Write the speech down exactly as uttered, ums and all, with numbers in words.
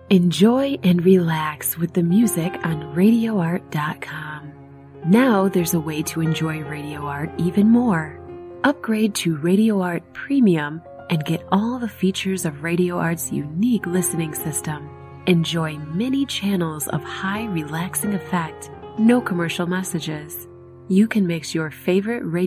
Enjoy and relax with the music on radio art dot com. Now there's a way to enjoy Radio Art even more. Upgrade to Radio Art Premium and get all the features of Radio Art's unique listening system. Enjoy many channels of high relaxing effect, no commercial messages. You can mix your favorite radio